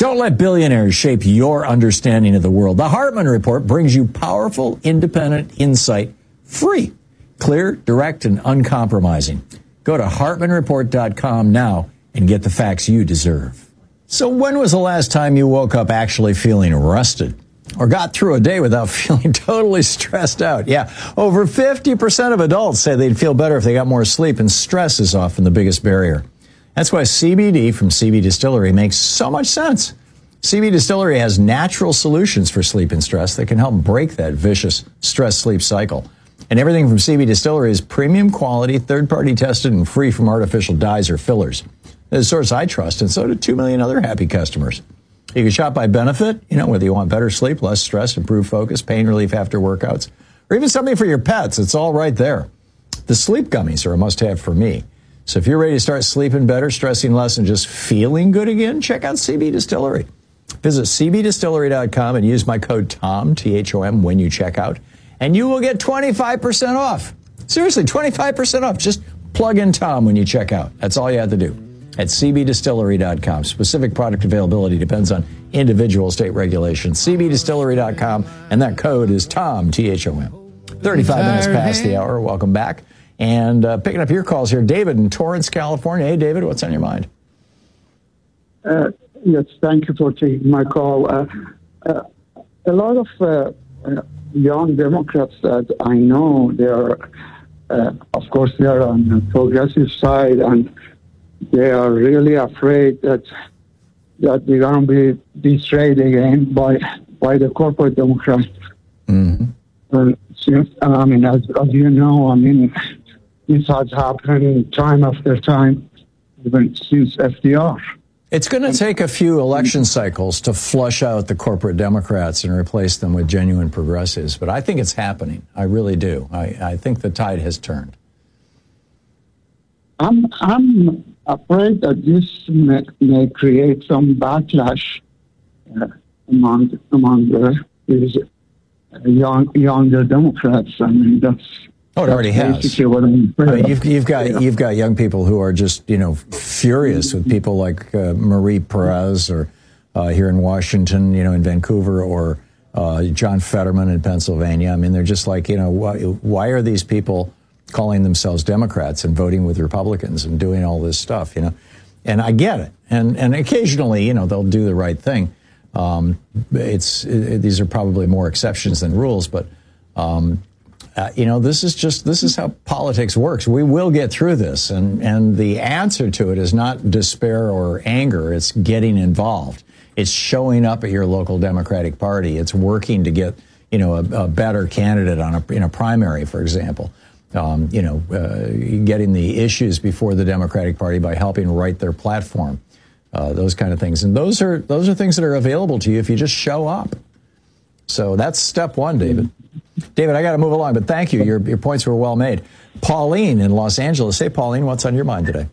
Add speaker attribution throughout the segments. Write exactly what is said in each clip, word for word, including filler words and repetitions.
Speaker 1: Don't let billionaires shape your understanding of the world. The Hartman Report brings you powerful, independent insight, free, clear, direct, and uncompromising. Go to hartman report dot com now and get the facts you deserve. So when was the last time you woke up actually feeling rested? Or got through a day without feeling totally stressed out? Yeah, over fifty percent of adults say they'd feel better if they got more sleep, and stress is often the biggest barrier. That's why C B D from C B Distillery makes so much sense. C B Distillery has natural solutions for sleep and stress that can help break that vicious stress-sleep cycle. And everything from C B Distillery is premium quality, third-party tested, and free from artificial dyes or fillers. It's a source I trust, and so do two million other happy customers. You can shop by benefit, you know, whether you want better sleep, less stress, improved focus, pain relief after workouts, or even something for your pets. It's all right there. The sleep gummies are a must-have for me. So if you're ready to start sleeping better, stressing less, and just feeling good again, check out C B Distillery. Visit c b distillery dot com and use my code TOM, T H O M, when you check out, and you will get twenty-five percent off. Seriously, twenty-five percent off. Just plug in Tom when you check out. That's all you have to do at c b distillery dot com. Specific product availability depends on individual state regulations. c b distillery dot com, and that code is TOM, T H O M. thirty-five minutes past the hour. Welcome back. And uh, picking up your calls here, David in Torrance, California. Hey, David, what's on your mind?
Speaker 2: Uh, yes, thank you for taking my call. Uh, uh, a lot of uh, uh, young Democrats that I know, they are, uh, of course, they are on the progressive side, and they are really afraid that that they're going to be betrayed again by by the corporate Democrats.
Speaker 1: Mm-hmm.
Speaker 2: Uh, since, I mean, as, as you know, I mean, this has happened time after time, even since F D R.
Speaker 1: It's going to take a few election cycles to flush out the corporate Democrats and replace them with genuine progressives, but I think it's happening. I really do. I, I think the tide has turned.
Speaker 2: I'm I'm afraid that this may, may create some backlash uh, among among the these young younger Democrats. I mean, that's
Speaker 1: oh, it already has.
Speaker 2: What I'm
Speaker 1: I mean, you've you've got you've got young people who are just you know furious with people like uh, Marie Perez or uh, here in Washington, you know, in Vancouver, or uh, John Fetterman in Pennsylvania. I mean, they're just like you know why, why are these people calling themselves Democrats and voting with Republicans and doing all this stuff, you know? And I get it. And and occasionally, you know, they'll do the right thing. Um, it's it, these are probably more exceptions than rules, but um, uh, you know, this is just this is how politics works. We will get through this, and and the answer to it is not despair or anger. It's getting involved. It's showing up at your local Democratic Party. It's working to get you know a, a better candidate on a in a primary, for example. Um, you know, uh, getting the issues before the Democratic Party by helping write their platform, uh, those kind of things. And those are those are things that are available to you if you just show up. So that's step one, David. David, I got to move along, but thank you. Your your points were well made. Pauline in Los Angeles. Hey, Pauline, what's on your mind today?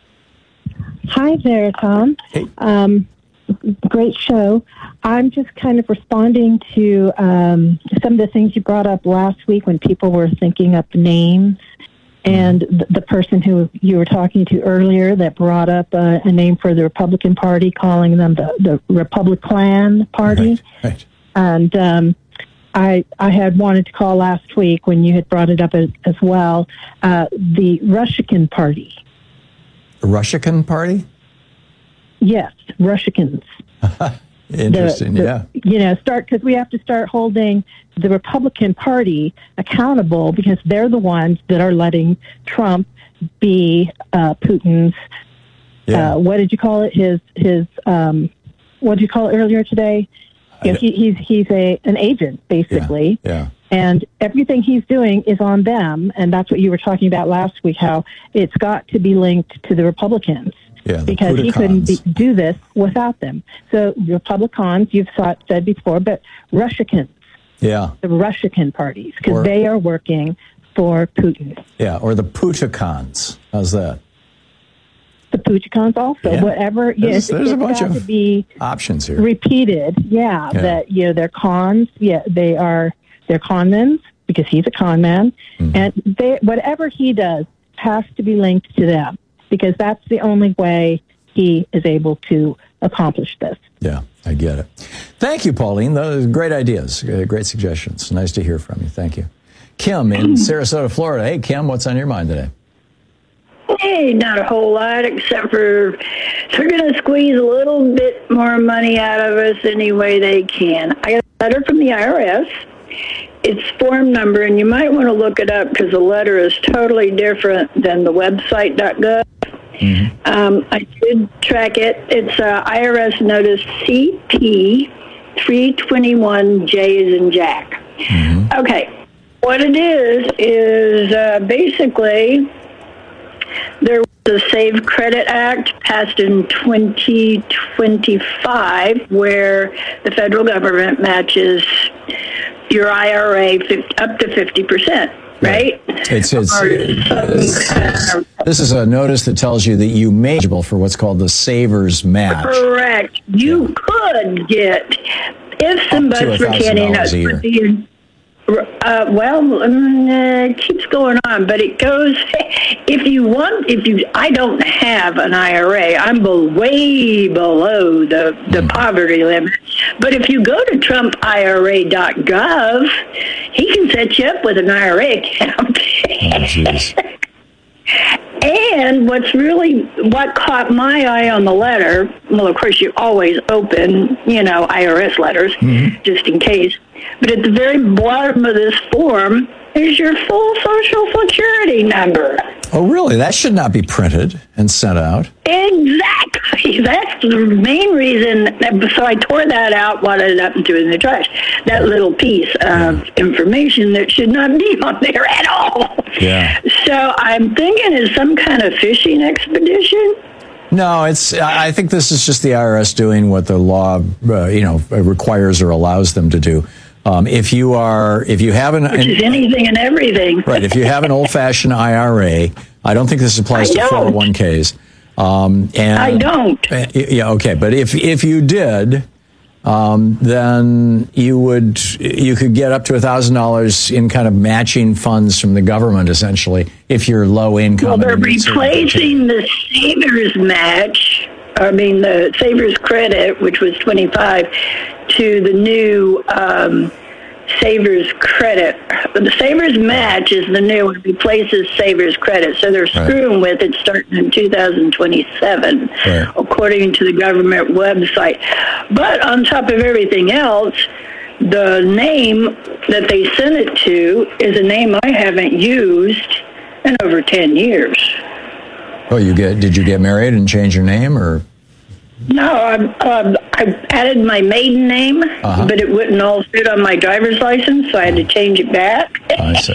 Speaker 3: Hi there, Tom.
Speaker 1: Hey.
Speaker 3: Um, great show. I'm just kind of responding to um, some of the things you brought up last week when people were thinking up names, and the, the person who you were talking to earlier that brought up a, a name for the Republican Party, calling them the, the Republican Party.
Speaker 1: Right, right.
Speaker 3: And um, I I had wanted to call last week when you had brought it up as, as well, uh, the Russian Party.
Speaker 1: The Russian Party?
Speaker 3: Yes, Russians.
Speaker 1: Interesting,
Speaker 3: the, the,
Speaker 1: yeah.
Speaker 3: You know, start because we have to start holding the Republican Party accountable because they're the ones that are letting Trump be uh, Putin's.
Speaker 1: Yeah.
Speaker 3: Uh, what did you call it? His his. Um, what did you call it earlier today? You know, he, he's he's a an agent basically.
Speaker 1: Yeah. yeah.
Speaker 3: And everything he's doing is on them, and that's what you were talking about last week. How it's got to be linked to the Republicans.
Speaker 1: Yeah,
Speaker 3: because he couldn't be, do this without them. So Republicans, you've thought, said before, but Russians,
Speaker 1: yeah,
Speaker 3: the Russian parties, because they are working for Putin.
Speaker 1: Yeah, or the Putikons. How's that?
Speaker 3: The Putikons also.
Speaker 1: Yeah.
Speaker 3: Whatever.
Speaker 1: There's,
Speaker 3: yes,
Speaker 1: there's
Speaker 3: it's
Speaker 1: a bunch
Speaker 3: got
Speaker 1: of
Speaker 3: to be
Speaker 1: options here.
Speaker 3: Repeated. Yeah,
Speaker 1: yeah,
Speaker 3: that you know they're cons. Yeah, they are. They're con men because he's a con man, mm-hmm. and they whatever he does has to be linked to them. Because that's the only way he is able to accomplish this.
Speaker 1: Yeah, I get it. Thank you, Pauline. Those are great ideas, uh, great suggestions. Nice to hear from you. Thank you. Kim in Sarasota, Florida. Hey, Kim, what's on your mind today?
Speaker 4: Hey, not a whole lot, except for they're going to squeeze a little bit more money out of us any way they can. I got a letter from the I R S. It's form number, and you might want to look it up because the letter is totally different than the website dot gov. Mm-hmm. Um, I did track it. It's uh, I R S notice C P three twenty-one J as in Jack. Mm-hmm. Okay, what it is is uh, basically there was a Save Credit Act passed in twenty twenty-five where the federal government matches your I R A up to fifty percent. Right?
Speaker 1: It's, it's, it's, this is a notice that tells you that you may be eligible for what's called the Savers Match.
Speaker 4: Correct. You yeah. could get, if somebody for canning up, uh, well, um, uh, it keeps going on, but it goes, if you want, if you, I don't have an I R A, I'm be- way below the, the mm. poverty limit, but if you go to Trump I R A dot gov, he can set you up with an I R A account.
Speaker 1: Oh, jeez.
Speaker 4: And what's really, what caught my eye on the letter, well, of course, you always open, you know, I R S letters, mm-hmm. just in case. But at the very bottom of this form is your full Social Security number.
Speaker 1: Oh, really? That should not be printed and sent out.
Speaker 4: Exactly. That's the main reason. So I tore that out, what I ended up doing in the trash. That little piece of yeah. information that should not be on there at all.
Speaker 1: Yeah.
Speaker 4: So I'm thinking it's some kind of fishing expedition.
Speaker 1: No, it's. I think this is just the I R S doing what the law, uh, you know, requires or allows them to do. Um, if you are, if you have an,
Speaker 4: which is anything and everything,
Speaker 1: right? If you have an old-fashioned I R A, I don't think this applies to four oh one Ks. Um, and
Speaker 4: I don't.
Speaker 1: Uh, yeah, okay, but if if you did, um, then you would you could get up to a thousand dollars in kind of matching funds from the government, essentially, if you're low income.
Speaker 4: Well, they're replacing the Savers Match. I mean, the Savers Credit, which was twenty-five, to the new um, Savers Credit. The Savers Match is the new one, replaces Savers Credit. So they're screwing right. with it starting in two thousand twenty-seven, right. according to the government website. But on top of everything else, the name that they sent it to is a name I haven't used in over ten years.
Speaker 1: Oh, you get? Did you get married and change your name, or?
Speaker 4: No, I, um, I added my maiden name, uh-huh. but it wouldn't all fit on my driver's license, so I had to change it back.
Speaker 1: I see.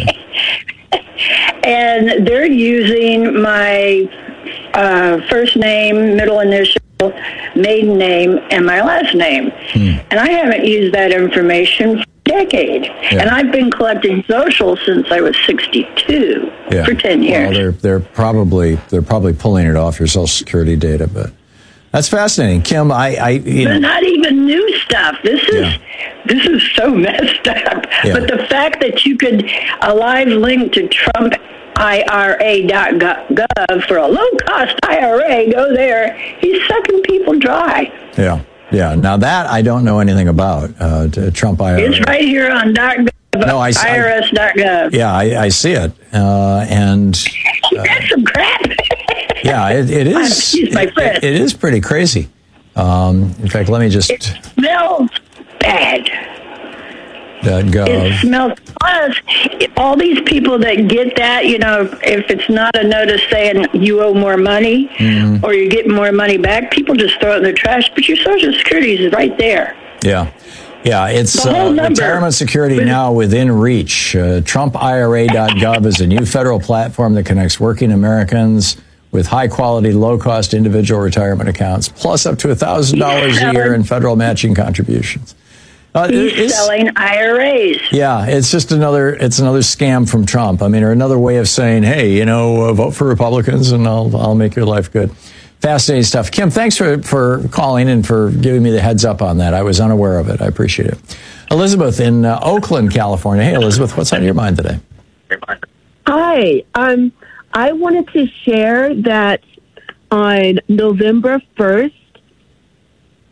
Speaker 4: And they're using my uh, first name, middle initial, maiden name, and my last name. Hmm. And I haven't used that information for a decade. Yeah. And I've been collecting social since I was sixty-two yeah. for ten years.
Speaker 1: Well, they're they're probably they're probably pulling it off your Social Security data, but that's fascinating, Kim. I, I you know,
Speaker 4: but not even new stuff. This is yeah. this is so messed up. Yeah. But the fact that you could a live link to Trump I R A dot gov for a low-cost I R A, go there. He's sucking people dry.
Speaker 1: Yeah, yeah. Now that I don't know anything about uh, Trump I R A.
Speaker 4: It's right here on .gov. No, I, I R S dot gov.
Speaker 1: Yeah, I, I see it, uh, and
Speaker 4: uh, that's some crap.
Speaker 1: Yeah, it, it is.
Speaker 4: Excuse my friend.
Speaker 1: It, it is pretty crazy. Um, in fact, let me just.
Speaker 4: It smells bad.
Speaker 1: Gov.
Speaker 4: It smells. Plus, all these people that get that, you know, if it's not a notice saying you owe more money mm-hmm. or you're getting more money back, people just throw it in the trash. But your Social Security is right there.
Speaker 1: Yeah. Yeah, it's uh, retirement security now within reach. Uh, Trump I R A dot gov is a new federal platform that connects working Americans with high-quality, low-cost individual retirement accounts, plus up to one thousand dollars a year in federal matching contributions.
Speaker 4: Uh, He's selling I R As.
Speaker 1: Yeah, it's just another it's another scam from Trump. I mean, or another way of saying, hey, you know, uh, vote for Republicans and I'll I'll make your life good. Fascinating stuff. Kim, thanks for, for calling and for giving me the heads up on that. I was unaware of it. I appreciate it. Elizabeth in uh, Oakland, California. Hey, Elizabeth, what's on your mind today?
Speaker 5: Hi. Um, I wanted to share that on November first,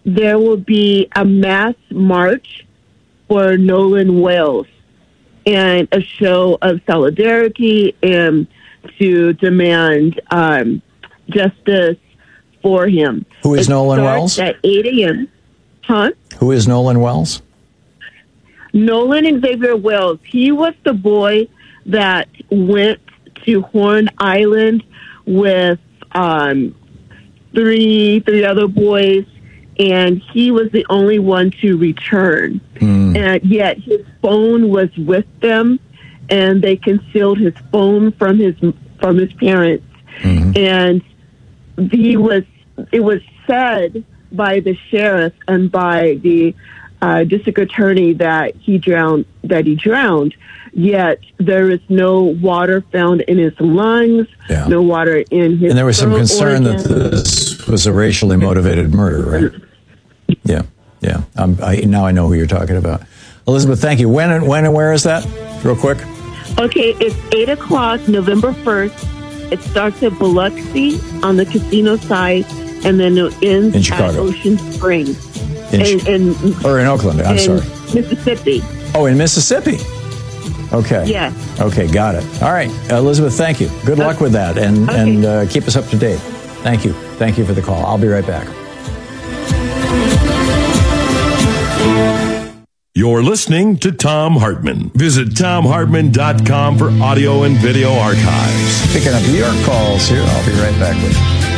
Speaker 5: there will be a mass march for Nolan Wells and a show of solidarity and to demand um, justice for him.
Speaker 1: Who is
Speaker 5: It
Speaker 1: Nolan
Speaker 5: starts
Speaker 1: Wells?
Speaker 5: At eight a.m. Huh?
Speaker 1: Who is Nolan Wells?
Speaker 5: Nolan Xavier Wells. He was the boy that went to Horn Island with um, three three other boys, and he was the only one to return. Mm. And yet his phone was with them, and they concealed his phone from his from his parents. Mm-hmm. And he was. It was said by the sheriff and by the uh, district attorney that he drowned. That he drowned. Yet there is no water found in his lungs. Yeah. No water in his.
Speaker 1: And there was some concern
Speaker 5: organs.
Speaker 1: that this was a racially motivated murder, right? Yeah, yeah. Um, I, now I know who you're talking about. Elizabeth, thank you. When and when and where is that? Real quick.
Speaker 5: Okay, it's eight o'clock, November first. It starts at Biloxi on the casino side, and then it ends
Speaker 1: in Chicago.
Speaker 5: At Ocean Springs.
Speaker 1: In,
Speaker 5: in, in,
Speaker 1: or in Oakland, I'm
Speaker 5: in
Speaker 1: sorry.
Speaker 5: Mississippi.
Speaker 1: Oh, in Mississippi. Okay.
Speaker 5: Yes.
Speaker 1: Okay, got it. All right, Elizabeth, thank you. Good luck with that, and,
Speaker 5: okay.
Speaker 1: and uh, keep us up to date. Thank you. Thank you for the call. I'll be right back.
Speaker 6: You're listening to Thom Hartmann. Visit Thom Hartmann dot com for audio and video archives.
Speaker 1: Picking up your calls here. I'll be right back with you.